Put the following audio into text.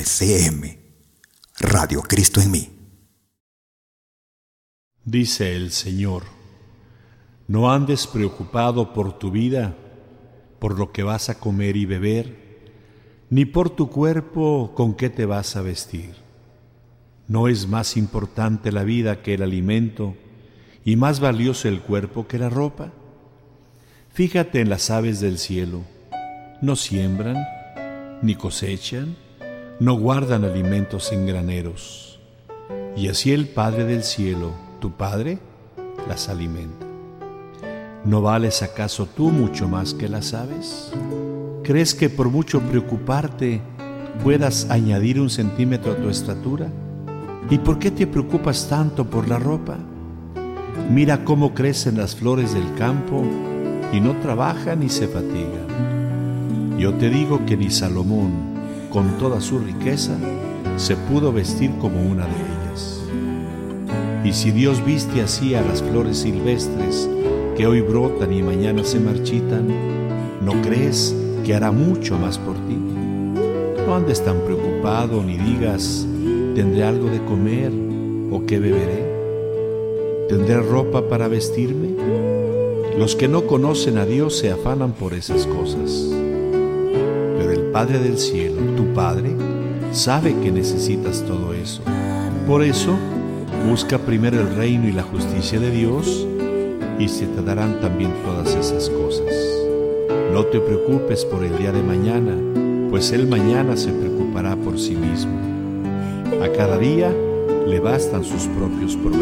RCM, Radio Cristo en mí. Dice el Señor: no andes preocupado por tu vida, por lo que vas a comer y beber, ni por tu cuerpo con qué te vas a vestir. ¿No es más importante la vida que el alimento y más valioso el cuerpo que la ropa? Fíjate en las aves del cielo, no siembran, ni cosechan, no guardan alimentos en graneros, y así el Padre del cielo, tu Padre, las alimenta. ¿No vales acaso tú mucho más que las aves? ¿Crees que por mucho preocuparte puedas añadir 1 centímetro a tu estatura? ¿Y por qué te preocupas tanto por la ropa? Mira cómo crecen las flores del campo y no trabajan ni se fatigan. Yo te digo que ni Salomón, con toda su riqueza, se pudo vestir como una de ellas. Y si Dios viste así a las flores silvestres que hoy brotan y mañana se marchitan, ¿no crees que hará mucho más por ti? No andes tan preocupado ni digas: ¿tendré algo de comer o qué beberé? ¿Tendré ropa para vestirme? Los que no conocen a Dios se afanan por esas cosas. Pero el Padre del cielo, tu Padre, sabe que necesitas todo eso. Por eso, busca primero el reino y la justicia de Dios, y se te darán también todas esas cosas. No te preocupes por el día de mañana, pues el mañana se preocupará por sí mismo. A cada día le bastan sus propios problemas.